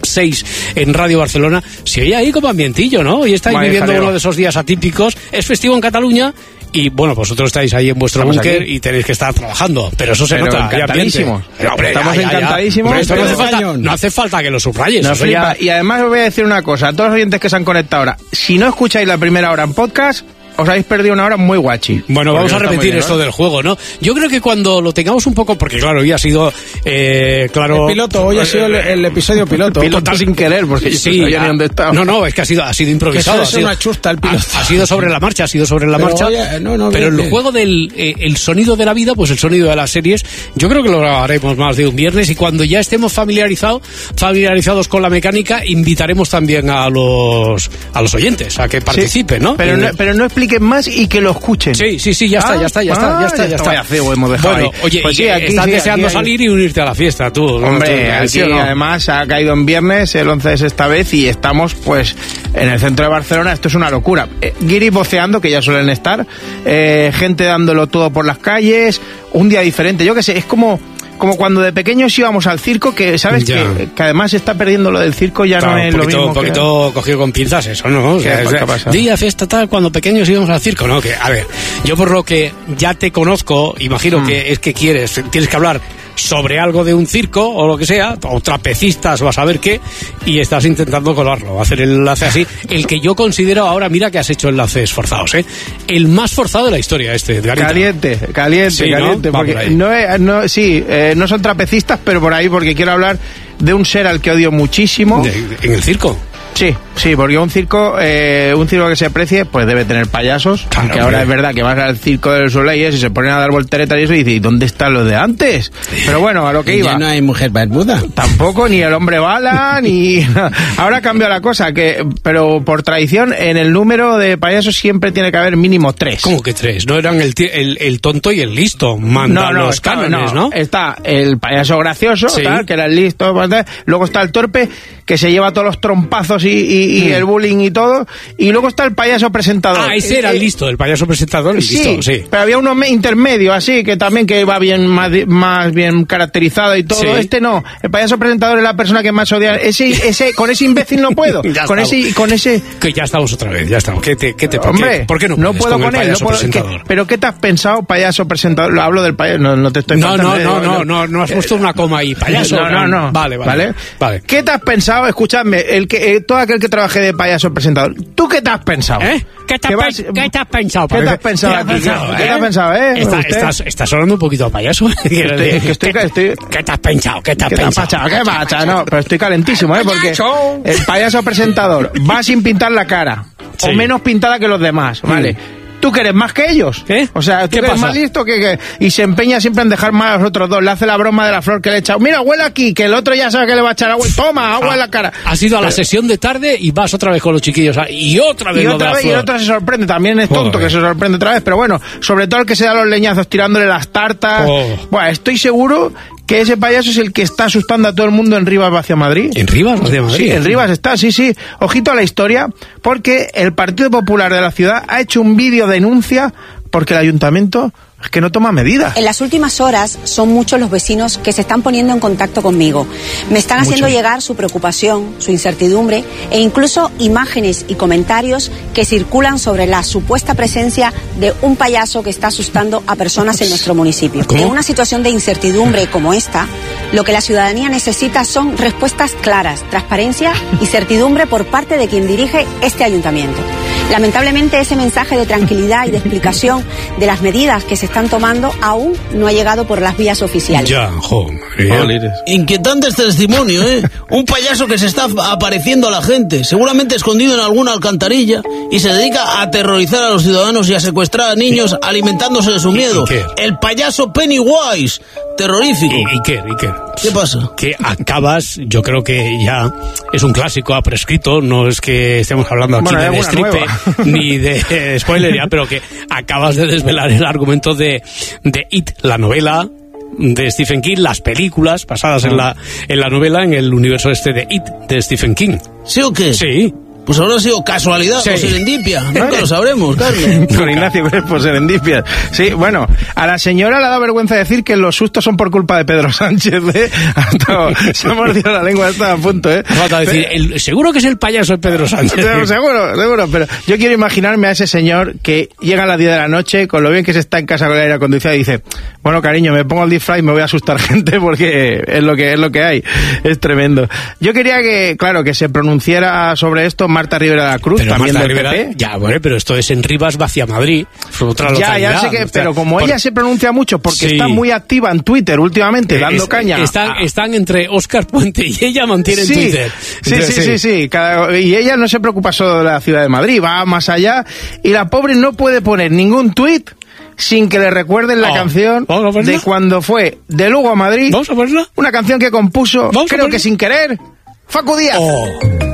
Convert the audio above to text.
6 en Radio Barcelona, se oye ahí como ambientillo, ¿no? Y estáis viviendo uno de esos días atípicos. Es festivo en Cataluña. Y bueno, vosotros estáis ahí en vuestro búnker y tenéis que estar trabajando, pero eso se nota. Encantadísimos. Estamos encantadísimos. No hace falta que lo subrayes. Y además os voy a decir una cosa, a todos los oyentes que se han conectado ahora, si no escucháis la primera hora en podcast, os habéis perdido una hora muy guachi. Bueno, vamos a repetir esto del juego, ¿no? Yo creo que cuando lo tengamos un poco, porque claro, hoy ha sido, el piloto, hoy ha sido el episodio piloto. Piloto sin querer, porque sí, yo no sabía ni dónde estaba. No, es que ha sido improvisado. Es una chusta el piloto. Ha sido sobre la marcha, pero el juego del el sonido de la vida, pues el sonido de las series, yo creo que lo grabaremos más de un viernes, y cuando ya estemos familiarizados con la mecánica, invitaremos también a los oyentes a que participen, ¿no? Pero no expliquen más y que lo escuchen. Sí, ya está. Vaya cebo hemos dejado ahí. Oye, pues estás deseando salir y unirte a la fiesta, tú. Hombre, aquí además ha caído en viernes, el 11 es esta vez, y estamos pues en el centro de Barcelona. Esto es una locura. Guiris voceando, que ya suelen estar, gente dándolo todo por las calles, un día diferente. Yo qué sé, es como cuando de pequeños íbamos al circo, que sabes que además se está perdiendo lo del circo, ya claro, no es lo mismo. Un poquito cogido con pinzas eso, ¿no? O sea, día, fiesta, tal, cuando pequeños íbamos al circo, ¿no? Que, a ver, yo por lo que ya te conozco, imagino que es que tienes que hablar sobre algo de un circo o lo que sea, o trapecistas o a saber qué, y estás intentando colarlo, hacer el enlace así, el que yo considero ahora, mira que has hecho enlaces forzados, el más forzado de la historia Edgarita. Caliente, sí, ¿no? Porque no son trapecistas, pero por ahí, porque quiero hablar de un ser al que odio muchísimo. ¿En el circo? Sí, porque un circo que se aprecie, pues debe tener payasos, claro, aunque ahora es verdad que vas al circo del Soleil y se ponen a dar volteretas y eso, y dices, ¿y dónde están los de antes? Pero bueno, a lo que iba. Ya no hay mujer barbuda. Tampoco, ni el hombre bala, ni... Ahora cambia la cosa, pero por tradición, en el número de payasos siempre tiene que haber mínimo 3. ¿Cómo que 3? ¿No eran el tonto y el listo? Mandan los cánones, ¿no? Está el payaso gracioso, sí, tal, que era el listo, luego está el torpe, que se lleva todos los trompazos y el bullying y todo, y luego está el payaso presentador. Ese era el listo, el payaso presentador, el listo, sí. Pero había uno intermedio, así, que también que va bien, más bien caracterizado y todo. Sí. No, el payaso presentador es la persona que más odia. Con ese imbécil no puedo. con ese... Que ya estamos otra vez, ya estamos. Hombre, ¿por qué no puedo con él? ¿Pero qué te has pensado, payaso presentado? Lo hablo del payaso, no te estoy contando. No has puesto una coma ahí, payaso. No. Vale. ¿Qué te has pensado? Escúchame, todo aquel que trabaje de payaso presentador, ¿tú qué te has pensado? ¿Qué te has pensado? ¿Qué te has pensado aquí? ¿Qué te has pensado, Estás hablando un poquito a payaso. ¿Qué te has pensado? ¿Qué pasa? No, pero estoy calentísimo, porque el payaso presentador va sin pintar la cara, o menos pintada que los demás, ¿vale? ¿Tú que eres más que ellos? O sea, tú eres más listo y se empeña siempre en dejar mal a los otros dos. Le hace la broma de la flor que le echa. Mira, huele aquí, que el otro ya sabe que le va a echar agua. Toma, agua en la cara. Has ido a la sesión de tarde y vas otra vez con los chiquillos. Y otra vez. Y el otro se sorprende. También es tonto que se sorprende otra vez. Pero bueno, sobre todo el que se da los leñazos tirándole las tartas. Bueno, estoy seguro que ese payaso es el que está asustando a todo el mundo en Rivas hacia Madrid. ¿En Rivas hacia Madrid? Sí, en Rivas está, sí. Ojito a la historia, porque el Partido Popular de la ciudad ha hecho un vídeo denuncia porque el ayuntamiento es que no toma medidas. En las últimas horas son muchos los vecinos que se están poniendo en contacto conmigo. Me están haciendo llegar su preocupación, su incertidumbre e incluso imágenes y comentarios que circulan sobre la supuesta presencia de un payaso que está asustando a personas en nuestro municipio. ¿Cómo? En una situación de incertidumbre como esta, lo que la ciudadanía necesita son respuestas claras, transparencia y certidumbre por parte de quien dirige este ayuntamiento. Lamentablemente, ese mensaje de tranquilidad y de explicación de las medidas que se están tomando aún no ha llegado por las vías oficiales. Inquietante este testimonio, Un payaso que se está apareciendo a la gente, seguramente escondido en alguna alcantarilla, y se dedica a aterrorizar a los ciudadanos y a secuestrar a niños alimentándose de su miedo. El payaso Pennywise, terrorífico. ¿Y qué? ¿Qué pasa? Que acabas, yo creo que ya es un clásico, ha prescrito, no es que estemos hablando aquí de destripe ni de spoiler ya, pero que acabas de desvelar el argumento de It, la novela de Stephen King, las películas basadas en la novela, en el universo de It de Stephen King. ¿Sí o qué? Sí. Pues habrá sido casualidad o serendipia. Nunca lo sabremos, Carlos. Con Ignacio Crespo, serendipia. Sí, bueno, a la señora le da vergüenza decir que los sustos son por culpa de Pedro Sánchez, se ha mordido la lengua, está a punto, seguro que es el payaso de Pedro Sánchez. Seguro, pero yo quiero imaginarme a ese señor que llega a las 10 de la noche, con lo bien que se está en casa con el aire acondicionado, y dice, bueno, cariño, me pongo el disfraz y me voy a asustar gente porque es lo que hay. Es tremendo. Yo quería que se pronunciara sobre esto Marta Rivera de la Cruz, pero también del PP. Ya, bueno, pero esto es en Rivas hacia Madrid, otra localidad. Ya sé que, pero como ella se pronuncia mucho porque está muy activa en Twitter últimamente, dando caña. Están entre Óscar Puente y ella mantienen Twitter. Sí. Y ella no se preocupa solo de la ciudad de Madrid, va más allá, y la pobre no puede poner ningún tuit sin que le recuerden la canción de cuando fue de Lugo a Madrid. ¿Vamos a ponerla? Una canción que compuso, creo que sin querer, Facu Díaz.